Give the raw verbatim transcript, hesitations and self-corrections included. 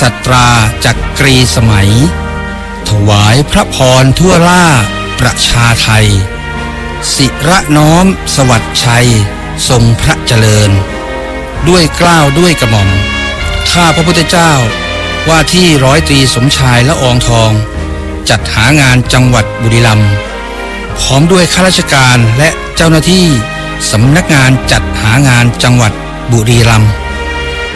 ตตราจักรีสมัยถวายพระพรทั่วล่าประชาไทยสิระน้อมสวัสดิ์ชัยทรงพระเจริญด้วยเกล้าด้วยกระหม่อมข้าพระพุทธเจ้าว่าที่ร้อยตรีสมชายละอองทองจัดหางานจังหวัดบุรีรัมย์พร้อมด้วยข้าราชการและเจ้าหน้าที่สำนักงานจัดหางานจังหวัดบุรีรัมย์